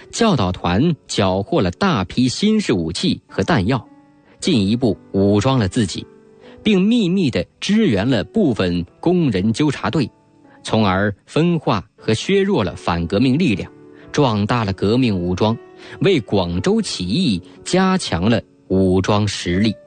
教导团缴获了大批新式武器和弹药，进一步武装了自己，并秘密地支援了部分工人纠察队，从而分化和削弱了反革命力量，壮大了革命武装，为广州起义加强了武装实力。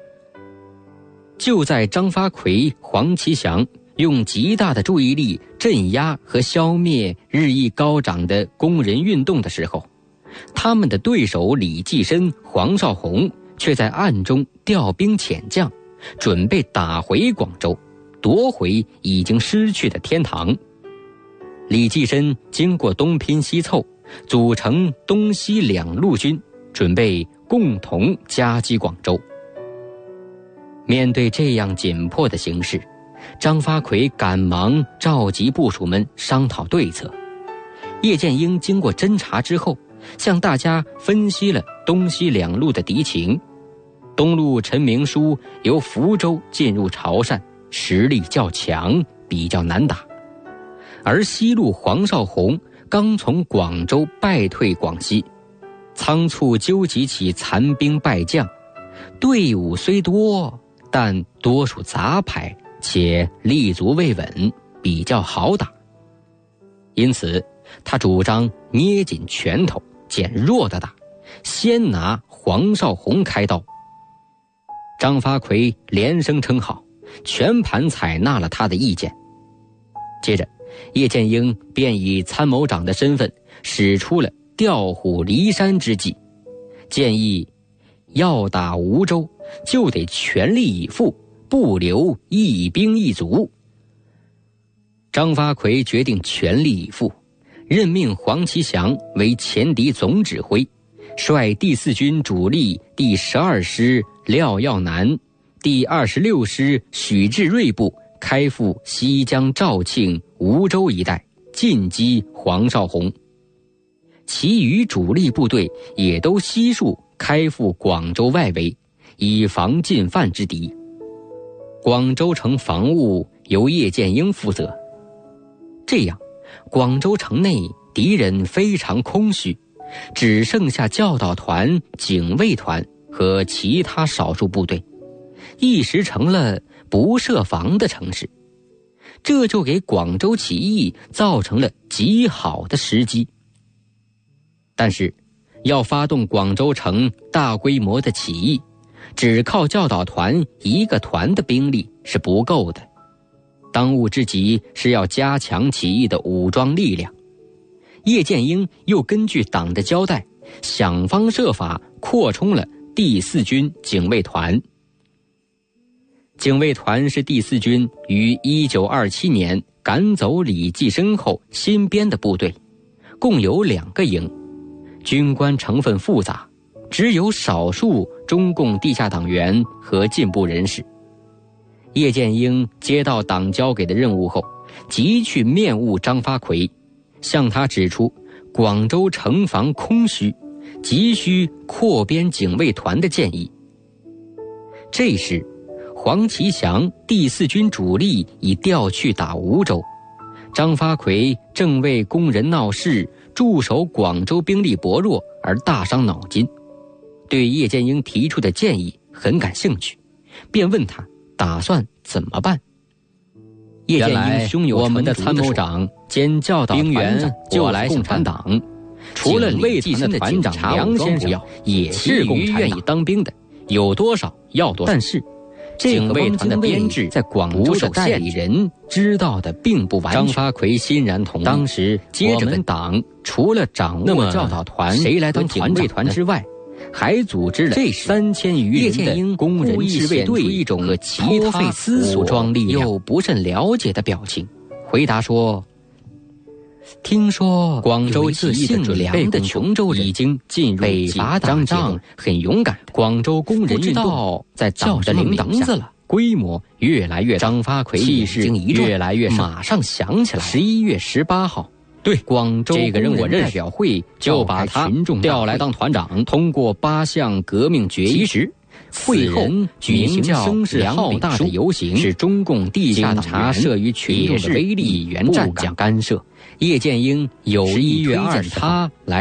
就在张发奎、黄其祥用极大的注意力镇压和消灭日益高涨的工人运动的时候，他们的对手李济深、黄绍竑却在暗中调兵遣将，准备打回广州，夺回已经失去的天堂。李济深经过东拼西凑，组成东西两路军，准备共同夹击广州。面对这样紧迫的形势，张发奎赶忙召集部属们商讨对策。叶剑英经过侦查之后，向大家分析了东西两路的敌情。东路陈明书由福州进入潮汕，实力较强，比较难打；而西路黄绍竑刚从广州败退广西，仓促纠集起残兵败将，队伍虽多，但多属杂牌，且立足未稳，比较好打。因此他主张捏紧拳头，捡弱的打，先拿黄绍竑开刀。张发奎连声称好，全盘采纳了他的意见。接着叶剑英便以参谋长的身份使出了调虎离山之计，建议要打梧州就得全力以赴，不留一兵一卒。张发奎决定全力以赴，任命黄其祥为前敌总指挥，率第4军主力第12师廖耀南、第26师许志瑞部开赴西江肇庆、梧州一带，进击黄绍竑。其余主力部队也都悉数开赴广州外围，以防进犯之敌。广州城防务由叶剑英负责。这样，广州城内敌人非常空虚，只剩下教导团、警卫团和其他少数部队，一时成了不设防的城市。这就给广州起义造成了极好的时机。但是要发动广州城大规模的起义，只靠教导团一个团的兵力是不够的，当务之急是要加强起义的武装力量。叶剑英又根据党的交代，想方设法扩充了第4军警卫团。警卫团是第4军于1927年赶走李济深后新编的部队，共有2个营，军官成分复杂，只有少数中共地下党员和进步人士。叶剑英接到党交给的任务后，即去面晤张发奎，向他指出广州城防空虚，急需扩编警卫团的建议。这时黄其祥第4军主力已调去打梧州，张发奎正为工人闹事、驻守广州兵力薄弱而大伤脑筋，对叶剑英提出的建议很感兴趣，便问他打算怎么办。叶剑英胸有成竹地说，我们的参谋长兼教导团长就是共产党，除了李济深的团长梁先生也是共产党，愿意当兵的有多少要多少。但是警卫团的编制在广州的代理人知道的并不完全。张发奎欣然同意。当时我们党除了掌握教导团谁来当警卫团之外，还组织了3000余人的工人自卫队一种和其他武装力量。又不甚了解的表情回答说，听说广州起义的准备的琼州人已经进入北伐打仗，很勇敢的广州工人运动在党的领导下规模越来越大。张发奎气势越来越马上想起来11月18号对广州这个人我认识，代表会就把他调来当团长，通过8项革命决议时，会后举行声势浩大的游行，使中共地下党员慑于群众的威力不敢干涉。叶剑英有意推荐他来